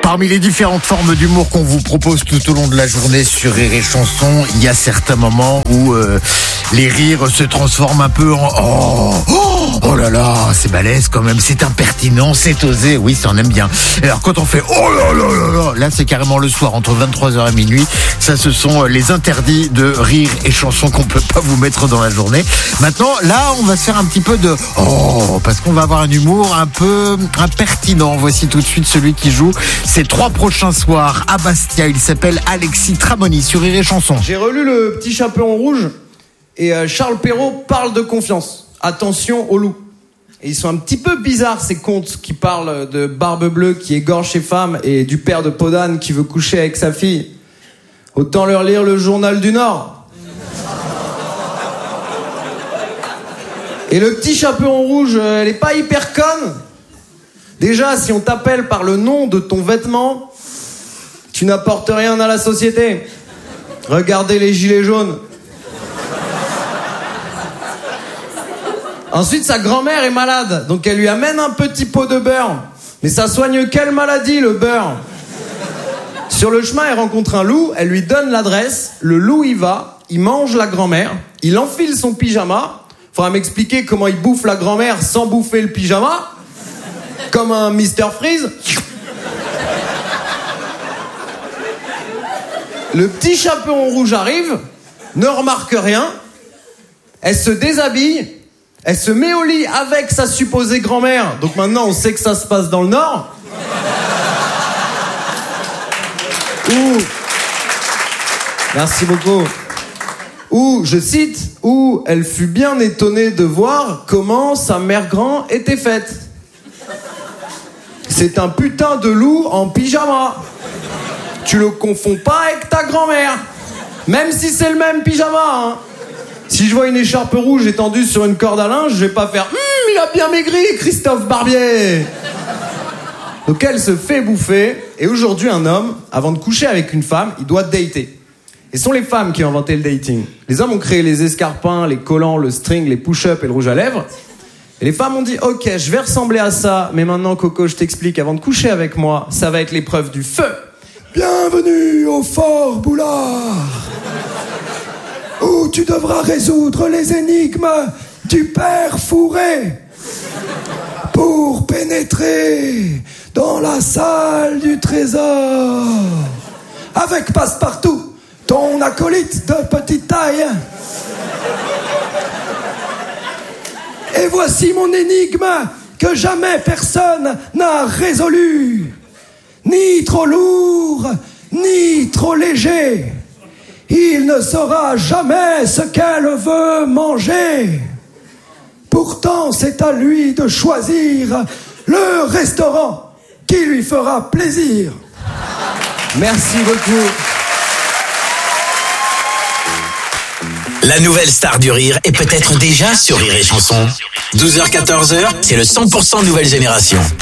Parmi les différentes formes d'humour qu'on vous propose tout au long de la journée sur Rire et Chanson, il y a certains moments où les rires se transforment un peu en oh là là, c'est balèze quand même, c'est impertinent, c'est osé, oui, ça on aime bien. Alors quand on fait oh là là là là, là c'est carrément le soir entre 23h et minuit, ça ce sont les interdits de Rire et Chanson qu'on peut pas vous mettre dans la journée. Maintenant, là on va se faire un petit peu de oh, parce qu'on va avoir un humour un peu impertinent. Voici tout de suite celui qui joue ces 3 prochains soirs à Bastia. Il s'appelle Alexis Tramoni sur Rire et Chanson. J'ai relu Le Petit Chaperon Rouge et Charles Perrault parle de confiance. Attention aux loups. Et ils sont un petit peu bizarres ces contes qui parlent de Barbe Bleue qui égorge ses femmes et du père de Podane qui veut coucher avec sa fille. Autant leur lire le Journal du Nord. Et Le Petit Chaperon Rouge, elle est pas hyper conne. Déjà, si on t'appelle par le nom de ton vêtement, tu n'apportes rien à la société. Regardez les gilets jaunes. Ensuite, sa grand-mère est malade, donc elle lui amène un petit pot de beurre. Mais ça soigne quelle maladie, le beurre ? Sur le chemin, elle rencontre un loup, elle lui donne l'adresse, le loup y va, il mange la grand-mère, il enfile son pyjama. Faudra m'expliquer comment il bouffe la grand-mère sans bouffer le pyjama. Comme un Mr Freeze. Le petit chaperon rouge arrive, ne remarque rien, elle se déshabille, elle se met au lit avec sa supposée grand-mère. Donc maintenant, on sait que ça se passe dans le Nord. Merci beaucoup. Où, je cite, où elle fut bien étonnée de voir comment sa mère grand était faite. C'est un putain de loup en pyjama. Tu le confonds pas avec ta grand-mère. Même si c'est le même pyjama, hein. Si je vois une écharpe rouge étendue sur une corde à linge, je vais pas faire il a bien maigri, Christophe Barbier. Donc elle se fait bouffer. Et aujourd'hui, un homme, avant de coucher avec une femme, il doit dater. Et ce sont les femmes qui ont inventé le dating. Les hommes ont créé les escarpins, les collants, le string, les push-ups et le rouge à lèvres. Et les femmes ont dit ok, je vais ressembler à ça, mais maintenant Coco, je t'explique, avant de coucher avec moi, ça va être l'épreuve du feu. Bienvenue au Fort Boulard, où tu devras résoudre les énigmes du père Fourré pour pénétrer dans la salle du trésor avec Passepartout, ton acolyte de petite taille. Et voici mon énigme que jamais personne n'a résolue. Ni trop lourd, ni trop léger. Il ne saura jamais ce qu'elle veut manger. Pourtant, c'est à lui de choisir le restaurant qui lui fera plaisir. Merci beaucoup. La nouvelle star du rire est peut-être déjà sur Rire et Chanson. 12h-14h, c'est le 100% nouvelle génération.